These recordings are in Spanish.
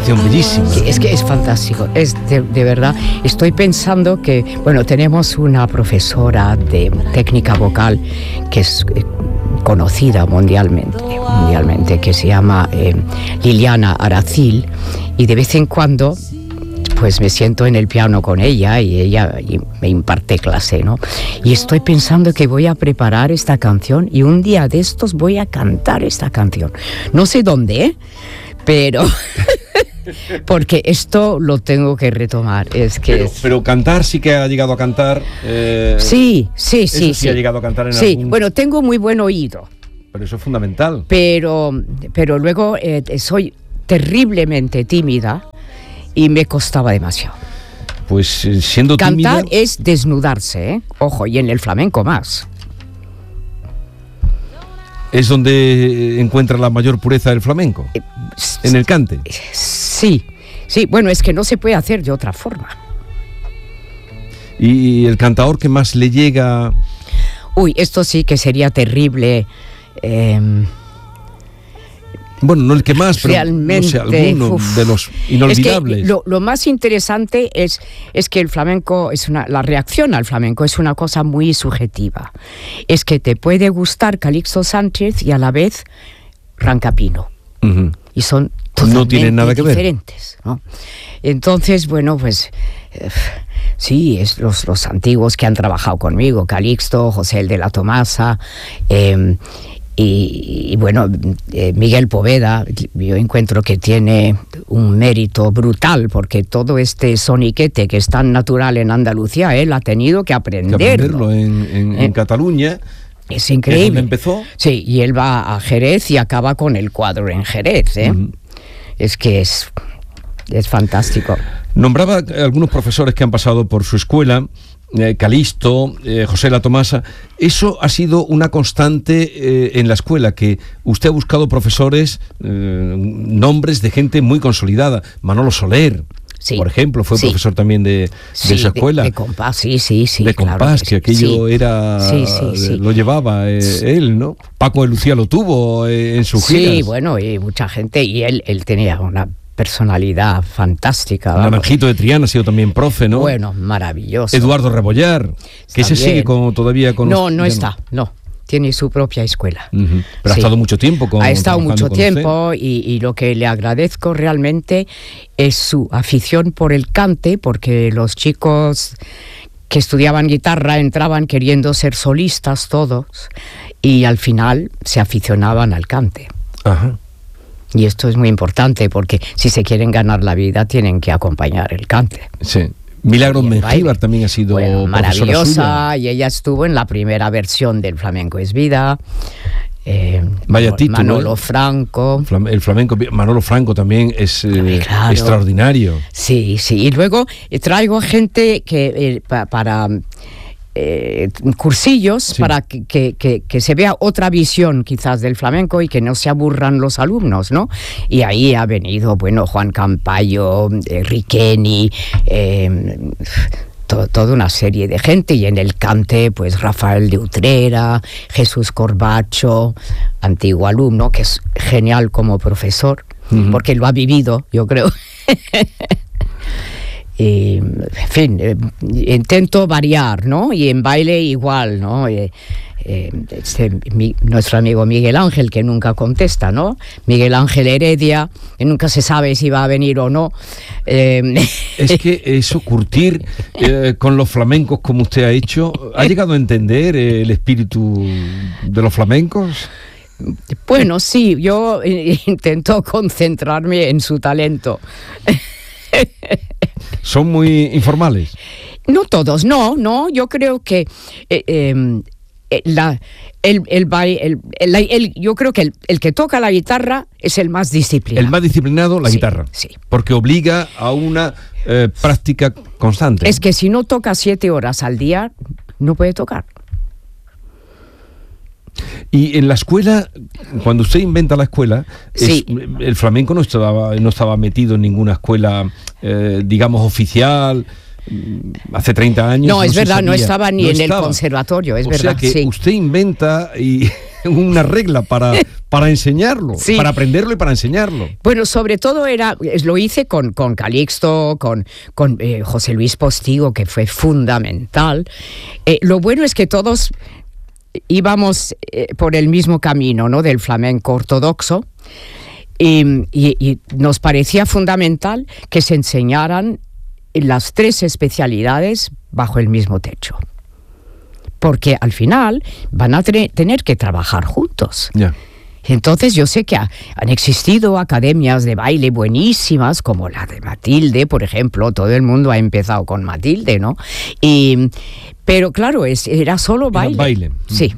canción bellísima. Es que es fantástico, es de verdad. Estoy pensando que, bueno, tenemos una profesora de técnica vocal que es conocida mundialmente, que se llama Liliana Aracil, y de vez en cuando pues me siento en el piano con ella y me imparte clase, ¿no? Y estoy pensando que voy a preparar esta canción y un día de estos voy a cantar esta canción. No sé dónde, pero porque esto lo tengo que retomar. Pero cantar sí que ha llegado a cantar. Sí. Ha llegado a cantar en sí, algún... bueno, tengo muy buen oído. Pero eso es fundamental. Pero luego soy terriblemente tímida y me costaba demasiado. Pues siendo tímida... Cantar es desnudarse, ¿eh? Ojo, y en el flamenco más. ¿Es donde encuentra la mayor pureza del flamenco? ¿En el cante? Sí, bueno, es que no se puede hacer de otra forma. ¿Y el cantador que más le llega? Uy, esto sí que sería terrible. Bueno, no el que más, pero realmente, no sé, alguno de los inolvidables. Es que lo más interesante es que el flamenco la reacción al flamenco es una cosa muy subjetiva. Es que te puede gustar Calixto Sánchez y a la vez Rancapino. Uh-huh. Y son totalmente no tienen nada que diferentes, ¿no? Entonces, bueno, pues sí, es los antiguos que han trabajado conmigo, Calixto, José el de la Tomasa, y bueno, Miguel Poveda, yo encuentro que tiene un mérito brutal, porque todo este soniquete que es tan natural en Andalucía, él ha tenido que aprenderlo en Cataluña. Es increíble. ¿Es donde empezó? Sí, y él va a Jerez y acaba con el cuadro en Jerez, ¿eh? Uh-huh. Es que es fantástico. Nombraba algunos profesores que han pasado por su escuela, Calixto, José la Tomasa. Eso ha sido una constante en la escuela, que usted ha buscado profesores, nombres de gente muy consolidada. Manolo Soler, sí, por ejemplo, fue profesor también de esa escuela. De compás, sí. De claro, compás, que aquello era... Sí. Lo llevaba él, ¿no? Paco de Lucía lo tuvo en sus giras. Sí, bueno, y mucha gente, y él tenía una personalidad fantástica. Naranjito de Triana ha sido también profe, ¿no? Bueno, maravilloso. Eduardo Rebollar, que se sigue todavía con... No. Tiene su propia escuela. Uh-huh. Pero ha estado mucho tiempo con... Ha estado mucho tiempo y lo que le agradezco realmente es su afición por el cante, porque los chicos que estudiaban guitarra entraban queriendo ser solistas todos y al final se aficionaban al cante. Ajá. Y esto es muy importante porque si se quieren ganar la vida tienen que acompañar el cante. Sí. Milagros Mengíbar también ha sido maravillosa suya. Y ella estuvo en la primera versión del Flamenco es Vida. Vaya título. Manolo Franco. El flamenco, Manolo Franco también es claro, extraordinario. Sí. Y luego traigo gente que para cursillos, sí, para que se vea otra visión quizás del flamenco y que no se aburran los alumnos, ¿no? Y ahí ha venido, bueno, Juan Campayo, Riqueni, toda una serie de gente, y en el cante pues Rafael de Utrera, Jesús Corbacho, antiguo alumno, que es genial como profesor, uh-huh, porque lo ha vivido, yo creo. Y, en fin, intento variar, ¿no? Y en baile igual, ¿no? Nuestro amigo Miguel Ángel, que nunca contesta, ¿no? Miguel Ángel Heredia, que nunca se sabe si va a venir o no. Es que eso, curtir con los flamencos como usted ha hecho, ¿ha llegado a entender el espíritu de los flamencos? Bueno, sí, yo intento concentrarme en su talento. ¿Son muy informales? No todos, no, yo creo que yo creo que el que toca la guitarra es el más disciplinado. El más disciplinado, la guitarra. Sí. Porque obliga a una práctica constante. Es que si no toca 7 horas al día, no puede tocar. Y en la escuela, cuando usted inventa la escuela, sí, el flamenco no estaba metido en ninguna escuela, digamos, oficial. Hace 30 años. No, es verdad, no estaba ni en el conservatorio, es verdad. O sea que usted inventa una regla para para enseñarlo, Sí. para aprenderlo y para enseñarlo. Bueno, sobre todo lo hice con Calixto, con José Luis Postigo, que fue fundamental. Lo bueno es que todos íbamos por el mismo camino, ¿no? Del flamenco ortodoxo, y nos parecía fundamental que se enseñaran las 3 especialidades bajo el mismo techo, porque al final van a tener que trabajar juntos. Ya. Entonces yo sé que han existido academias de baile buenísimas, como la de Matilde, por ejemplo. Todo el mundo ha empezado con Matilde, ¿no? Pero claro, era solo baile. Era baile. Sí.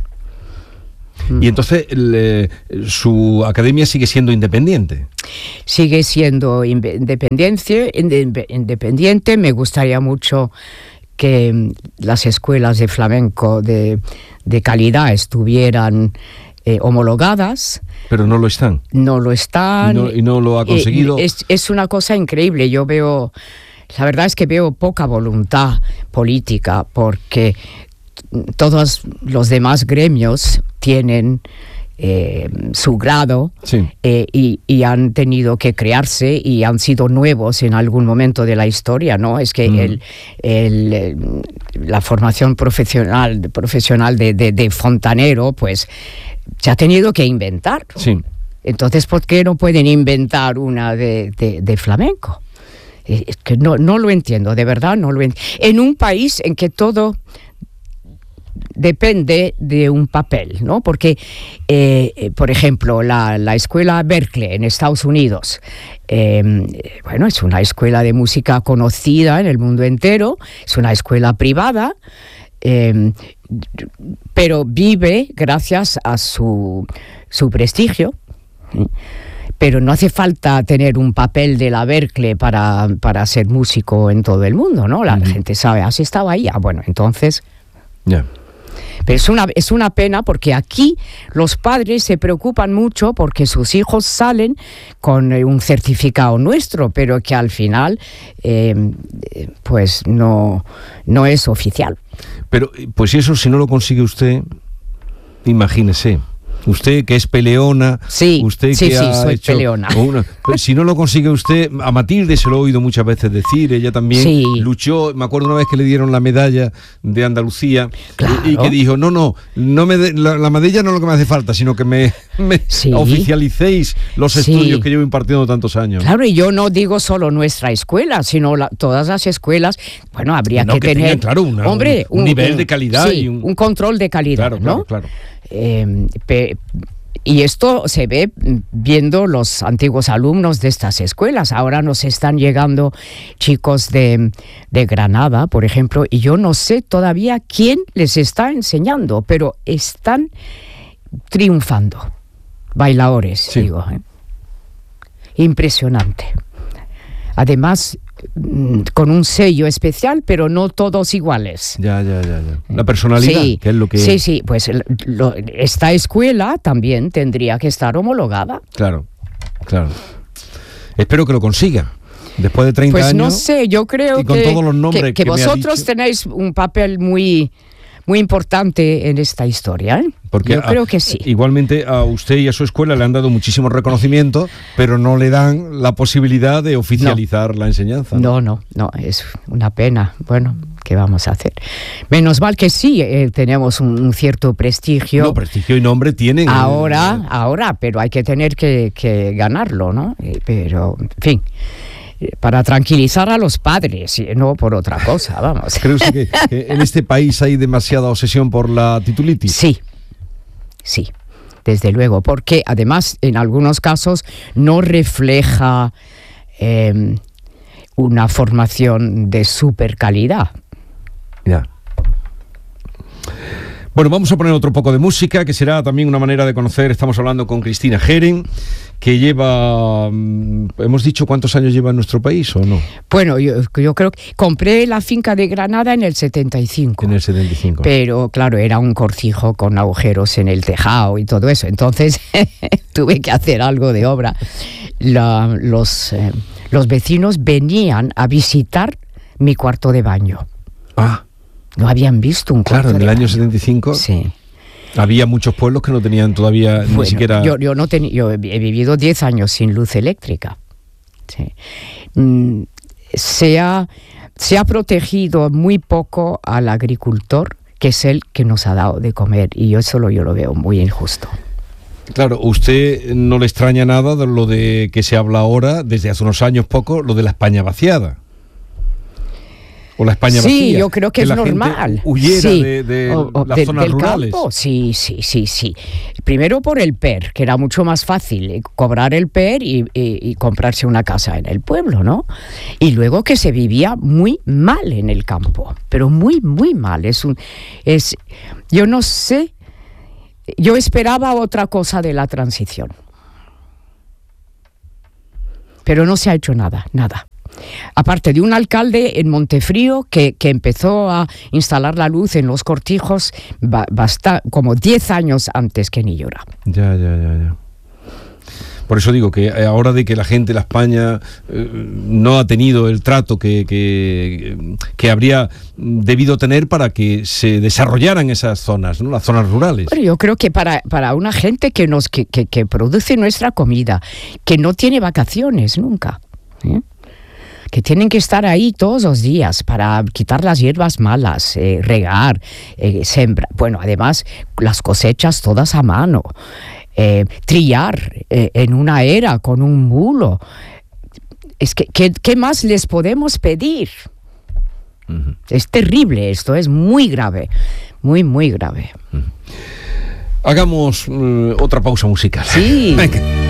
Y entonces su academia sigue siendo independiente. Sigue siendo independiente. Me gustaría mucho que las escuelas de flamenco de calidad estuvieran homologadas. Pero no lo están. No lo están. Y no lo ha conseguido. Es una cosa increíble. La verdad es que veo poca voluntad política, porque todos los demás gremios tienen su grado, sí, y han tenido que crearse y han sido nuevos en algún momento de la historia, ¿no? Es que la formación profesional de fontanero, pues se ha tenido que inventar. Sí. Entonces, ¿por qué no pueden inventar una de flamenco? Es que no lo entiendo, de verdad no lo entiendo. En un país en que todo depende de un papel, ¿no? Porque, por ejemplo, la escuela Berklee en Estados Unidos, bueno, es una escuela de música conocida en el mundo entero, es una escuela privada, pero vive gracias a su prestigio. Pero no hace falta tener un papel de la Berklee para ser músico en todo el mundo, ¿no? La gente sabe, ¿has estado ahí? Bueno, entonces... Yeah. Pero es una pena, porque aquí los padres se preocupan mucho porque sus hijos salen con un certificado nuestro, pero que al final pues no es oficial. Pero pues eso, si no lo consigue usted, imagínese. Usted que es peleona, sí, usted sí, que ha soy hecho peleona. Pues si no lo consigue usted, a Matilde se lo he oído muchas veces decir, ella también luchó. Me acuerdo una vez que le dieron la medalla de Andalucía, claro, y que dijo, no la medalla no es lo que me hace falta, sino que me oficialicéis los estudios que llevo impartiendo tantos años. Claro, y yo no digo solo nuestra escuela, sino todas las escuelas. Bueno, habría que tener, tengan, claro, un nivel de calidad, y un control de calidad, claro, ¿no? Claro. Y esto se ve viendo los antiguos alumnos de estas escuelas. Ahora nos están llegando chicos de Granada, por ejemplo, y yo no sé todavía quién les está enseñando, pero están triunfando. Bailadores, digo. Impresionante. Además, con un sello especial, pero no todos iguales. Ya. La personalidad, que es lo que... Sí, pues esta escuela también tendría que estar homologada. Claro. Espero que lo consiga. Después de 30 años... Pues no sé, yo creo con todos los nombres que vosotros tenéis un papel muy importante en esta historia, ¿eh? Porque yo creo que sí. Igualmente a usted y a su escuela le han dado muchísimos reconocimientos, pero no le dan la posibilidad de oficializar la enseñanza. No, es una pena. Bueno, ¿qué vamos a hacer? Menos mal que sí, tenemos un cierto prestigio. No, prestigio y nombre tienen. Ahora, pero hay que tener que ganarlo, ¿no? Pero, en fin, para tranquilizar a los padres, no por otra cosa, vamos. ¿Cree usted que en este país hay demasiada obsesión por la titulitis? Sí, desde luego, porque además en algunos casos no refleja una formación de super calidad. Ya. Bueno, vamos a poner otro poco de música, que será también una manera de conocer. Estamos hablando con Cristina Geren, que lleva... ¿Hemos dicho cuántos años lleva en nuestro país o no? Bueno, yo creo que compré la finca de Granada en el 75. En el 75. Pero, claro, era un cortijo con agujeros en el tejado y todo eso. Entonces, tuve que hacer algo de obra. Los vecinos venían a visitar mi cuarto de baño. Ah. No habían visto un cuarto de baño. Claro, en el año 75. Sí. Había muchos pueblos que no tenían todavía ni siquiera... Yo he vivido 10 años sin luz eléctrica. Sí. Se ha protegido muy poco al agricultor, que es el que nos ha dado de comer, y yo lo veo muy injusto. Claro, ¿usted no le extraña nada de lo de que se habla ahora, desde hace unos años poco, lo de la España vaciada? ¿O la España vacía? Sí, yo creo que es normal. Huyera de las zonas del rurales. Campo. Sí. Primero por el PER, que era mucho más fácil cobrar el PER y comprarse una casa en el pueblo, ¿no? Y luego que se vivía muy mal en el campo, pero muy, muy mal. Yo no sé, yo esperaba otra cosa de la transición. Pero no se ha hecho nada. Aparte de un alcalde en Montefrío que empezó a instalar la luz en los cortijos como 10 años antes que Nillora. Ya. Por eso digo que ahora de que la gente de la España no ha tenido el trato que habría debido tener para que se desarrollaran esas zonas, ¿no? Las zonas rurales. Bueno, yo creo que para una gente que produce nuestra comida, que no tiene vacaciones nunca, que tienen que estar ahí todos los días para quitar las hierbas malas, regar, sembrar. Bueno, además, las cosechas todas a mano, trillar en una era con un mulo. Es que, ¿qué más les podemos pedir? Uh-huh. Es terrible esto, es muy grave, muy, muy grave. Uh-huh. Hagamos otra pausa musical. Sí. Venga.